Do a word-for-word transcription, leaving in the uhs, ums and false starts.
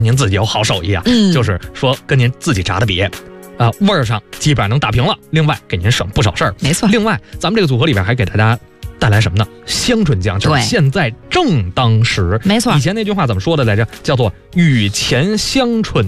您自己有好手艺啊， 嗯， 就是说跟您自己炸的比，啊、呃，味儿上基本上能打平了。另外给您省不少事儿。 没错。 另外，咱们这个组合里边还给大家带来什么呢？香醇酱，就是现在正当时。 没错。 以前那句话怎么说的来着？叫做“雨前香醇”。